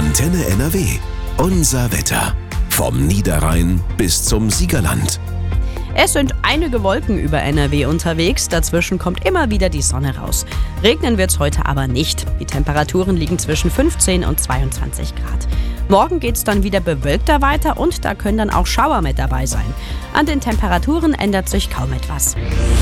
Antenne NRW. Unser Wetter. Vom Niederrhein bis zum Siegerland. Es sind einige Wolken über NRW unterwegs, dazwischen kommt immer wieder die Sonne raus. Regnen wird es heute aber nicht. Die Temperaturen liegen zwischen 15 und 22 Grad. Morgen geht es dann wieder bewölkter weiter und da können dann auch Schauer mit dabei sein. An den Temperaturen ändert sich kaum etwas.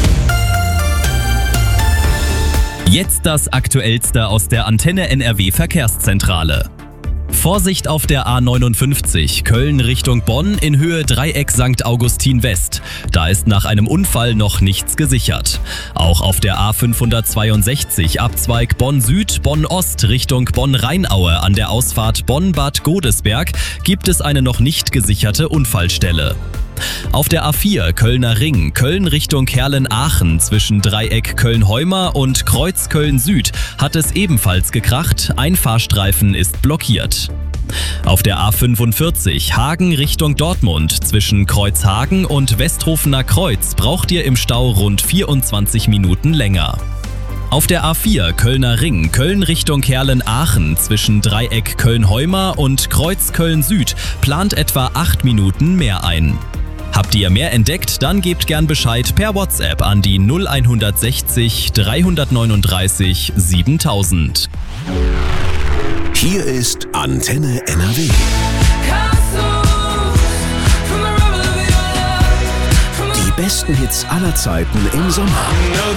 Jetzt das Aktuellste aus der Antenne NRW Verkehrszentrale. Vorsicht auf der A59, Köln Richtung Bonn in Höhe Dreieck St. Augustin West. Da ist nach einem Unfall noch nichts gesichert. Auch auf der A562 Abzweig Bonn Süd, Bonn Ost Richtung Bonn-Rheinaue an der Ausfahrt Bonn-Bad Godesberg gibt es eine noch nicht gesicherte Unfallstelle. Auf der A4 Kölner Ring, Köln Richtung Herlen-Aachen zwischen Dreieck Köln-Heumer und Kreuz Köln-Süd hat es ebenfalls gekracht, ein Fahrstreifen ist blockiert. Auf der A45 Hagen Richtung Dortmund zwischen Kreuzhagen und Westhofener Kreuz braucht ihr im Stau rund 24 Minuten länger. Auf der A4 Kölner Ring, Köln Richtung Herlen-Aachen zwischen Dreieck Köln-Heumer und Kreuz Köln-Süd plant etwa 8 Minuten mehr ein. Habt ihr mehr entdeckt, dann gebt gern Bescheid per WhatsApp an die 0160 339 7000. Hier ist Antenne NRW. Die besten Hits aller Zeiten im Sommer.